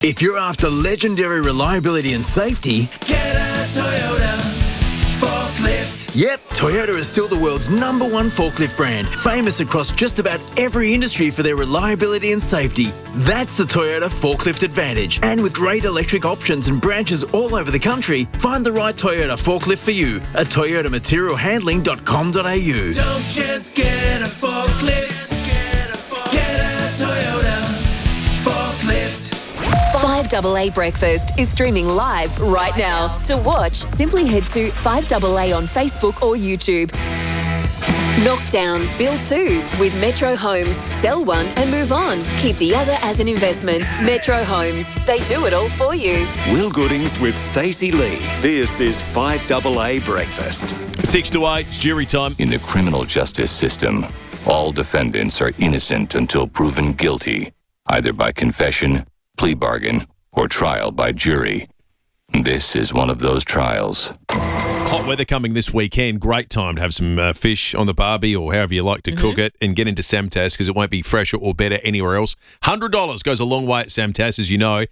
If you're after legendary reliability and safety, get a Toyota forklift. Yep, Toyota is still the world's #1 forklift brand, famous across just about every industry for their reliability and safety. That's the Toyota Forklift Advantage. And with great electric options and branches all over the country, find the right Toyota forklift for you at toyotamaterialhandling.com.au. Don't just get a forklift, get a Toyota forklift. 5AA Breakfast is streaming live right now. To watch, simply head to 5AA on Facebook or YouTube. Knock down, build two with Metro Homes. Sell one and move on. Keep the other as an investment. Metro Homes. They do it all for you. Will Goodings with Stacey Lee. This is 5AA Breakfast. 6 to 8, it's jury time. In the criminal justice system, all defendants are innocent until proven guilty, either by confession, plea bargain, or trial by jury. This is one of those trials. Hot weather coming this weekend. Great time to have some fish on the barbie or however you like to cook it and get into Samtas because it won't be fresher or better anywhere else. $100 goes a long way at Samtas, as you know.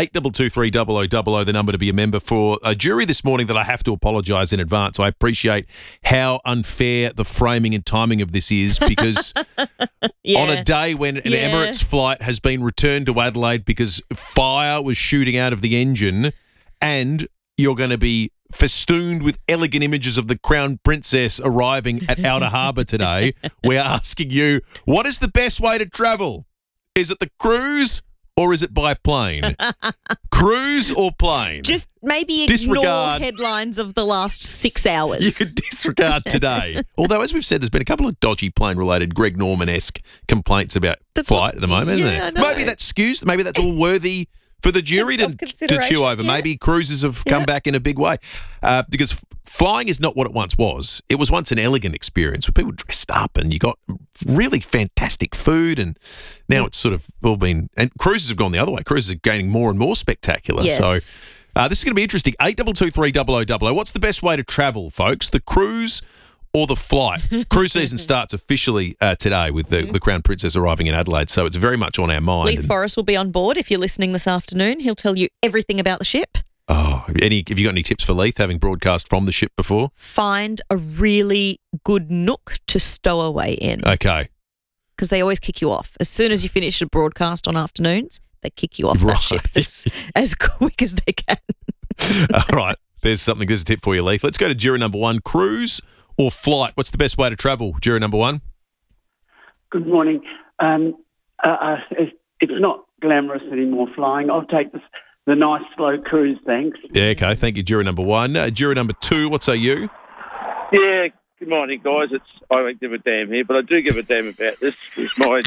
8223 the number to be a member for. A jury this morning that I have to apologise in advance. I appreciate how unfair the framing and timing of this is because on a day when an Emirates flight has been returned to Adelaide because fire was shooting out of the engine and you're going to be festooned with elegant images of the Crown Princess arriving at Outer Harbour today, we're asking you, what is the best way to travel? Is it the cruise or is it by plane? Cruise or plane? Just maybe disregard headlines of the last 6 hours. You could disregard today. Although, as we've said, there's been a couple of dodgy plane-related Greg Norman-esque complaints about flight at the moment, isn't there? Maybe that's excused. Maybe that's all worthy for the jury to chew over. Yeah. Maybe cruises have come back in a big way because flying is not what it once was. It was once an elegant experience where people dressed up and you got really fantastic food, and now it's sort of all been – and cruises have gone the other way. Cruises are gaining more and more spectacular. Yes. So this is going to be interesting. 8223 What's the best way to travel, folks? The cruise or the flight? Cruise season starts officially today with the Crown Princess arriving in Adelaide, so it's very much on our mind. Leith Forrest will be on board if you're listening this afternoon. He'll tell you everything about the ship. Oh, have you got any tips for Leith, having broadcast from the ship before? Find a really good nook to stow away in. Okay. Because they always kick you off. As soon as you finish a broadcast on afternoons, they kick you off that ship as quick as they can. All right. There's a tip for you, Leith. Let's go to juror number 1. Cruise or flight? What's the best way to travel? Juror number 1. Good morning. It's not glamorous anymore flying. I'll take the nice slow cruise, thanks. Yeah, okay. Thank you, juror number 1. Juror number 2, what say you? Yeah, good morning, guys. I don't give a damn here, but I do give a damn about this. My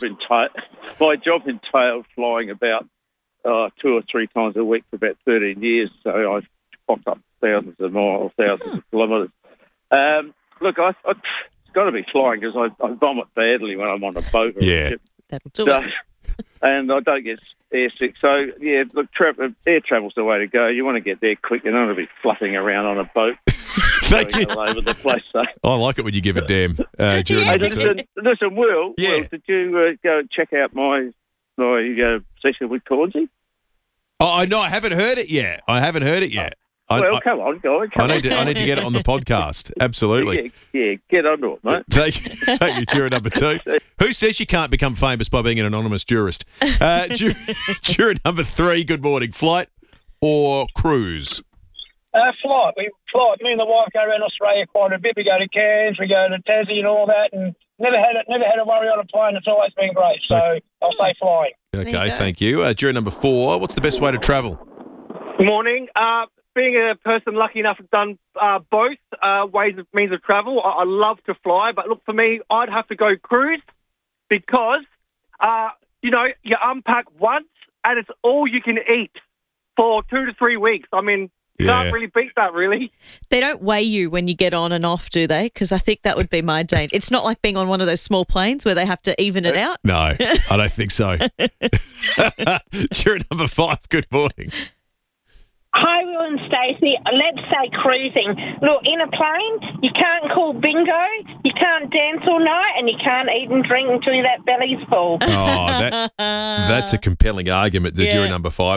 job entailed flying about 2 or 3 times a week for about 13 years, so I've popped up thousands of miles, thousands of kilometres. Look, it's got to be flying because I vomit badly when I'm on a boat or a ship. That'll do it. And I don't get airsick. So, yeah, look, air travel's the way to go. You want to get there quick. You don't want to be fluffing around on a boat. Thank you. All over the place. So. I like it when you give a damn. Juror number 2. Listen, Will, did you go and check out my session with Cornsey? Oh, no, I haven't heard it yet. Come on, guys. I need to get it on the podcast. Absolutely. Yeah, get onto it, mate. Thank you, juror number 2. Who says you can't become famous by being an anonymous jurist? Juror number 3, good morning. Flight or cruise? Flight. Me and the wife go around Australia quite a bit. We go to Cairns, we go to Tassie and all that, and never had a worry on a plane. It's always been great. So I'll say flying. Okay, thank you. Juror number 4, what's the best way to travel? Good morning. Being a person lucky enough to have done both means of travel, I love to fly. But look, for me, I'd have to go cruise because, you unpack once and it's all you can eat for 2 to 3 weeks. I mean, you can't really beat that, really. They don't weigh you when you get on and off, do they? Because I think that would be my danger. It's not like being on one of those small planes where they have to even it out. No, I don't think so. Juror number 5, good morning. Hi, Will and Stacey. Let's say cruising. Look, in a plane, you can't call bingo, you can't dance all night, and you can't eat and drink until that belly's full. Oh, that's a compelling argument that you're number 5.